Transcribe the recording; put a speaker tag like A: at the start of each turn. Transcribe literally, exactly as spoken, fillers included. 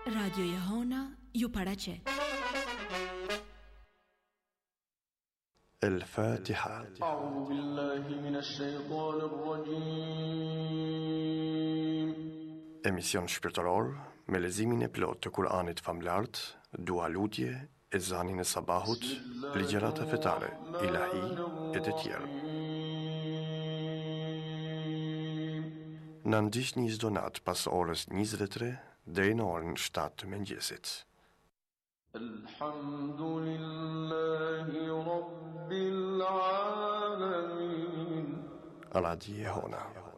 A: Radio Jahona ju paraqet.
B: الفاتحة.
C: أعوذ بالله من الشيطان الرجيم.
B: Emision shpirtëror me leximin e plotë të Kuranit famlart, dua lutje, ezanin e sabahut, ligjërata fetare, ilahi e të tjerë. Na ndiqni çdo natë pas orës njëzet e tre deri në orën shtatë të mëngjesit.
C: Alhamdulillahi Rabbil Alamin.
B: Radio Jahona.